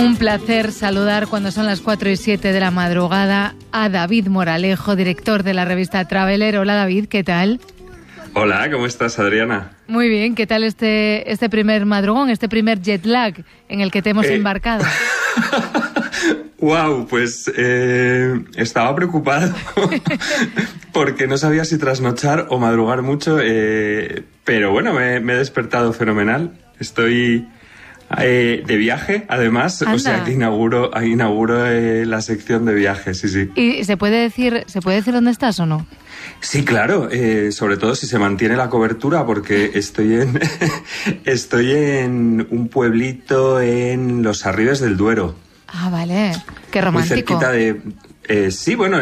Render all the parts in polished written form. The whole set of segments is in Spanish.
Un placer saludar cuando son las 4:07 de la madrugada a David Moralejo, director de la revista Traveler. Hola David, ¿qué tal? Hola, ¿cómo estás, Adriana? Muy bien, ¿qué tal este primer madrugón, este primer jet lag en el que te hemos embarcado? Wow, pues estaba preocupado porque no sabía si trasnochar o madrugar mucho, pero bueno, me he despertado fenomenal. Estoy de viaje, además. Anda. O sea que inauguro la sección de viajes, sí. ¿Y se puede decir dónde estás o no? Sí, claro, sobre todo si se mantiene la cobertura, porque estoy en un pueblito en los Arribes del Duero. Ah, vale, qué romántico. Muy cerquita de... sí, bueno,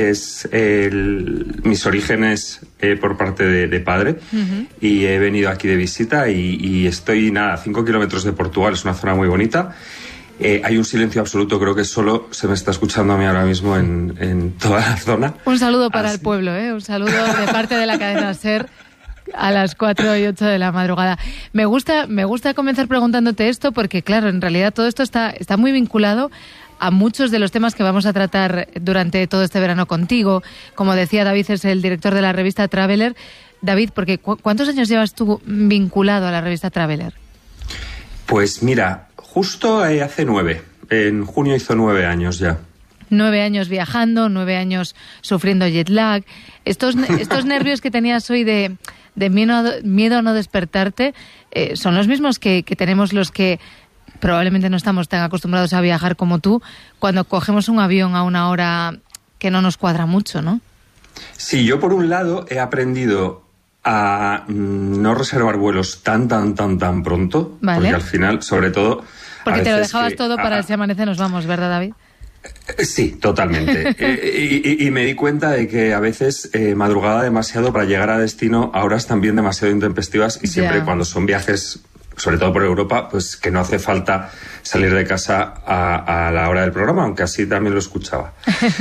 mis orígenes por parte de padre, y he venido aquí de visita y estoy, 5 kilómetros de Portugal, es una zona muy bonita. Hay un silencio absoluto, creo que solo se me está escuchando a mí ahora mismo en toda la zona. Un saludo para el pueblo, un saludo de parte de la cadena SER a las 4:08 de la madrugada. Me gusta comenzar preguntándote esto porque, claro, en realidad todo esto está muy vinculado a muchos de los temas que vamos a tratar durante todo este verano contigo. Como decía, David es el director de la revista Traveler. David, porque ¿cuántos años llevas tú vinculado a la revista Traveler? Pues mira, justo hace 9. En junio hizo 9 años ya. 9 años viajando, 9 años sufriendo jet lag. Estos nervios que tenías hoy de miedo a no despertarte, son los mismos que tenemos los que probablemente no estamos tan acostumbrados a viajar como tú, cuando cogemos un avión a una hora que no nos cuadra mucho, ¿no? Sí, yo por un lado he aprendido a no reservar vuelos tan pronto, ¿vale? Porque al final, sobre todo... Porque te lo dejabas todo para si amanece nos vamos, ¿verdad, David? Sí, totalmente. y me di cuenta de que a veces madrugaba demasiado para llegar a destino a horas también demasiado intempestivas, y siempre cuando son viajes, sobre todo por Europa, pues que no hace falta salir de casa a la hora del programa, aunque así también lo escuchaba.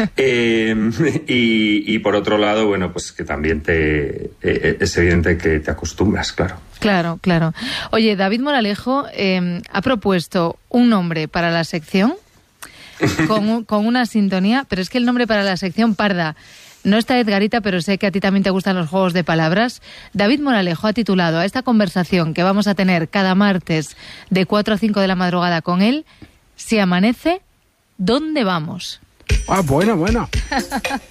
Y por otro lado, bueno, pues que también es evidente que te acostumbras, claro. Claro. Oye, David Moralejo ha propuesto un nombre para la sección con una sintonía, pero es que el nombre para la sección parda no está Edgarita, pero sé que a ti también te gustan los juegos de palabras. David Moralejo ha titulado a esta conversación que vamos a tener cada martes de 4 a 5 de la madrugada con él: Si amanece, ¿dónde vamos? Ah, bueno.